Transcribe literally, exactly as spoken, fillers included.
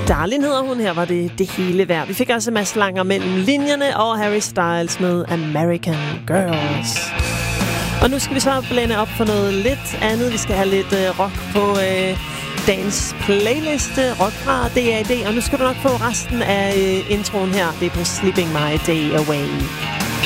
Darlene hedder hun, her var det det hele værd. Vi fik også Mads Langer mellem linjerne og Harry Styles med American Girls. Og nu skal vi så blænde op for noget lidt andet. Vi skal have lidt øh, rock på øh, dagens playliste. Rock fra D A D. Og nu skal du nok få resten af øh, introen her. Det er på Sleeping My Day Away.